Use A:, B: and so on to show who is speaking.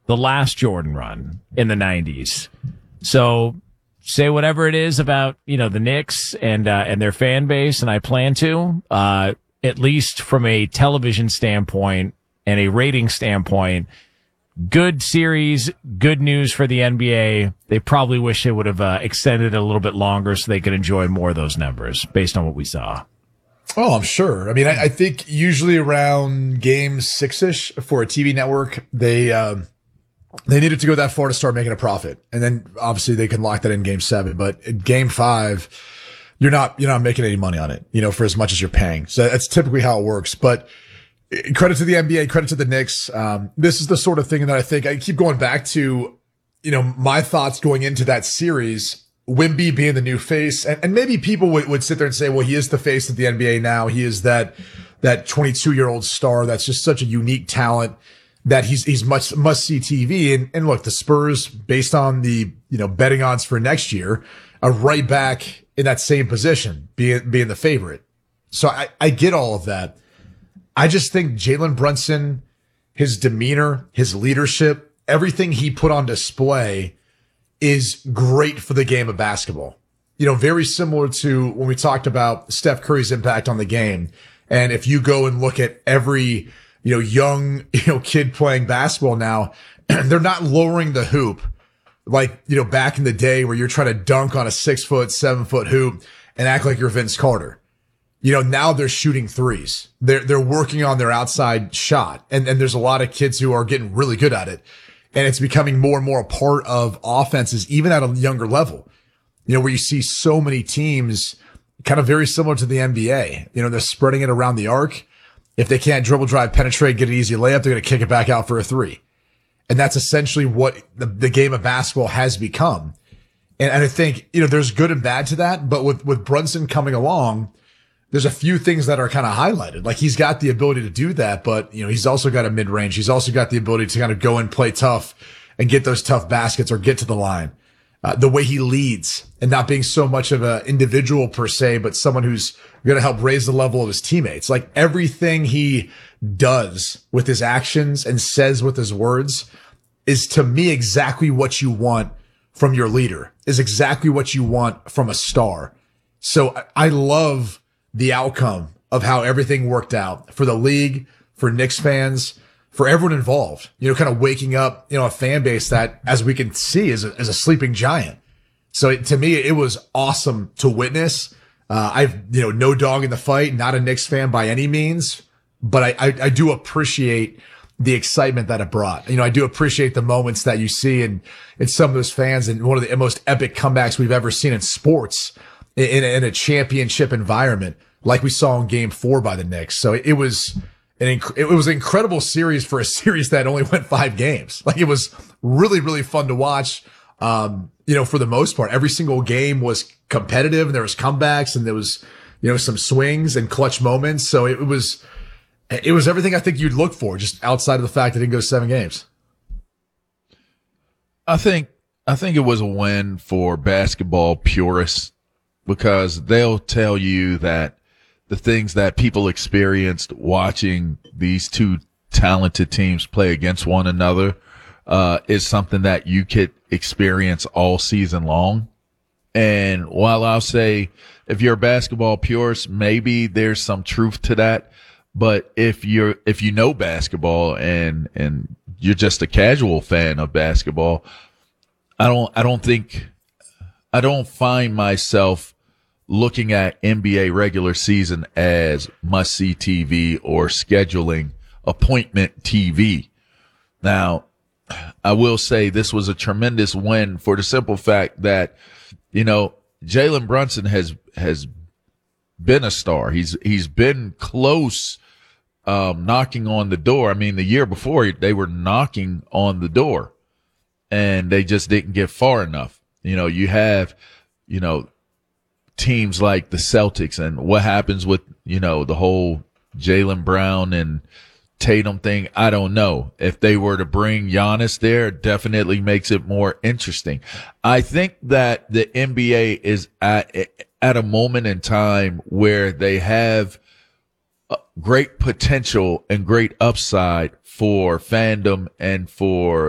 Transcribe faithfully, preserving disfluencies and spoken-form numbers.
A: the last Jordan run in the nineties. So say whatever it is about, you know, the Knicks and uh, and their fan base, and I plan to, uh, at least from a television standpoint and a rating standpoint, good series, good news for the N B A. They probably wish they would have uh, extended it a little bit longer so they could enjoy more of those numbers based on what we saw.
B: Oh, I'm sure. I mean, I, I think usually around game six-ish for a T V network, they um, they needed to go that far to start making a profit. And then obviously they can lock that in game seven. But in game five, you're not you're not making any money on it, you know, for as much as you're paying. So that's typically how it works. But credit to the N B A, credit to the Knicks. Um, this is the sort of thing that I think I keep going back to, you know, my thoughts going into that series, Wemby being the new face. And, and maybe people would, would sit there and say, well, he is the face of the N B A now. He is that, that twenty-two year old star. That's just such a unique talent that he's, he's much must see T V. And, and look, the Spurs, based on the, you know, betting odds for next year, are right back in that same position, being, being the favorite. So I, I get all of that. I just think Jalen Brunson, his demeanor, his leadership, everything he put on display is great for the game of basketball. You know, very similar to when we talked about Steph Curry's impact on the game. And if you go and look at every, you know, young, you know, kid playing basketball now, they're not lowering the hoop like, you know, back in the day where you're trying to dunk on a six foot, seven foot hoop and act like you're Vince Carter. You know, now they're shooting threes. They're, they're working on their outside shot. And, and there's a lot of kids who are getting really good at it. And it's becoming more and more a part of offenses, even at a younger level, you know, where you see so many teams kind of very similar to the N B A. You know, they're spreading it around the arc. If they can't dribble, drive, penetrate, get an easy layup, they're going to kick it back out for a three. And that's essentially what the, the game of basketball has become. And, and I think, you know, there's good and bad to that. But with, with Brunson coming along, there's a few things that are kind of highlighted. Like he's got the ability to do that, but you know, he's also got a mid range. He's also got the ability to kind of go and play tough and get those tough baskets or get to the line. Uh, the way he leads and not being so much of an individual per se, but someone who's going to help raise the level of his teammates. Like everything he does with his actions and says with his words is to me exactly what you want from your leader, is exactly what you want from a star. So I, I love the outcome of how everything worked out for the league, for Knicks fans, for everyone involved, you know, kind of waking up, you know, a fan base that, as we can see, is a, is a sleeping giant. So it, to me, it was awesome to witness. Uh, I've, you know, no dog in the fight, not a Knicks fan by any means, but I, I, I do appreciate the excitement that it brought. You know, I do appreciate the moments that you see in, in some of those fans and one of the most epic comebacks we've ever seen in sports. In, in a championship environment, like we saw in Game Four by the Knicks. So it was an inc- it was an incredible series for a series that only went five games. Like it was really really fun to watch. Um, you know, for the most part, every single game was competitive, and there was comebacks, and there was you know some swings and clutch moments. So it, it was it was everything I think you'd look for, just outside of the fact that it didn't go seven games.
C: I think I think it was a win for basketball purists, because they'll tell you that the things that people experienced watching these two talented teams play against one another uh, is something that you could experience all season long. And while I'll say if you're a basketball purist, maybe there's some truth to that. But if you're, if you know basketball and, and you're just a casual fan of basketball, I don't, I don't think, I don't find myself looking at N B A regular season as must-see T V or scheduling appointment T V. Now, I will say this was a tremendous win for the simple fact that, you know, Jalen Brunson has, has been a star. He's, he's been close, um, knocking on the door. I mean, the year before they were knocking on the door and they just didn't get far enough. You know, you have, you know, teams like the Celtics, and what happens with, you know, the whole Jaylen Brown and Tatum thing. I don't know. If they were to bring Giannis there, it definitely makes it more interesting. I think that the N B A is at, at a moment in time where they have great potential and great upside for fandom and for